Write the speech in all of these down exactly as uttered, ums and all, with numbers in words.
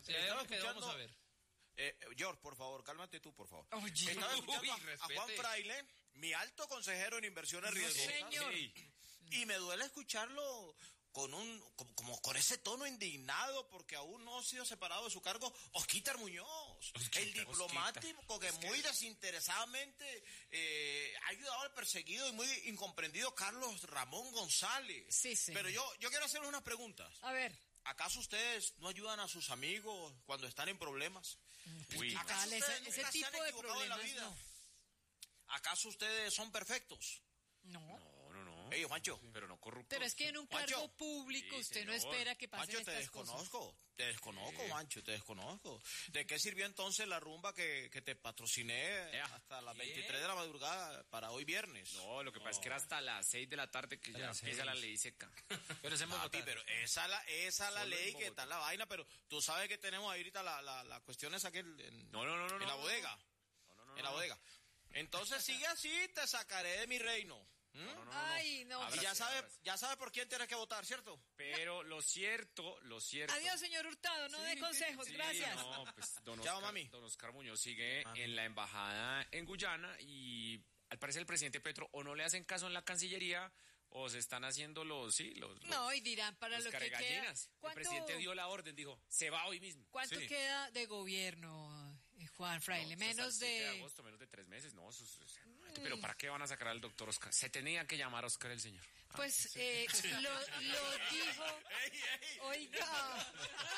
Estaba escuchando, vamos a ver. Eh, George, por favor, cálmate tú, por favor. Oye. Estaba escuchando Uy, a, a respete. Juan Fraile, mi alto consejero en inversiones No, riesgosas. señor. Sí. Y me duele escucharlo con un como, como con ese tono indignado porque aún no ha sido separado de su cargo Osquitar Muñoz, Osquitar, el diplomático que muy desinteresadamente eh, ha ayudado al perseguido y muy incomprendido Carlos Ramón González. Sí, sí. Pero yo, yo quiero hacerle unas preguntas. A ver. ¿Acaso ustedes no ayudan a sus amigos cuando están en problemas? Uy. ¿Acaso Vale, ustedes ese, nunca ese se han tipo de equivocado en la problemas vida? ¿Acaso ustedes son perfectos? no. No. No, no, no. Ey, Juancho. Pero no corruptos. Pero es que en un Juancho. cargo público Sí, usted no señor. espera que pasen Juancho, te estas cosas. desconozco, te desconozco, Juancho, te desconozco. ¿De qué sirvió entonces la rumba que, que te patrociné Ya. hasta las ¿Qué? veintitrés de la madrugada para hoy viernes? No, lo que pasa es que era hasta las seis de la tarde que A ya las empieza la seis. ley seca. Pero es en Papi, Bogotá. pero esa la, esa la Solo en ley que Bogotá. está la vaina, pero tú sabes que tenemos ahorita la, la, la cuestión esa que en, No, no, no, no, en la no, bodega, No, no, no, en la no. bodega. Entonces sigue así, te sacaré de mi reino. ¿Mm? No, no, no, no. Ay, no. Y Ábrase, ya sabes, ábrase. ya sabes por quién tienes que votar, ¿cierto? Pero lo cierto, lo cierto. Adiós, señor Hurtado, no dé consejos, Sí, gracias. No, pues don Chao, Oscar, mami. don Oscar Muñoz sigue en la embajada en Guyana y al parecer el presidente Petro o no le hacen caso en la Cancillería o se están haciendo los, sí, los, los, No, y dirán para los lo que queda. carregallinas. El ¿Cuánto, presidente dio la orden, dijo, se va hoy mismo. ¿cuánto Sí. queda de gobierno, eh, Juan Fraile? No, hasta Menos el siete de de... agosto, menos de tres meses, no, eso es- eso es- pero ¿para qué van a sacar al doctor Oscar? Se tenía que llamar Oscar el señor. Pues eh, lo, lo dijo... ¡Ey, ey! Oiga,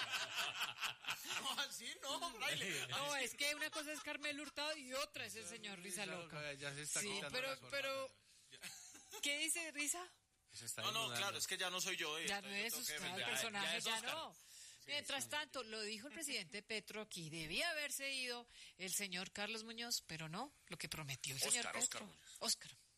No, así no, Fraile. no, es que una cosa es Carmelo Hurtado y otra es el señor Risa Loca. Ya se está Sí, quitando pero, las pero... ¿Qué dice Risa? Se está No, no, inundando. claro, es que ya no soy yo. eh, Ya esto no yo es tengo que usted, el defender. personaje Ya es ya Oscar. no. Mientras tanto, lo dijo el presidente Petro aquí, debía haberse ido el señor Carlos Muñoz, pero no, lo que prometió el señor Oscar, Petro. Oscar Muñoz. Oscar.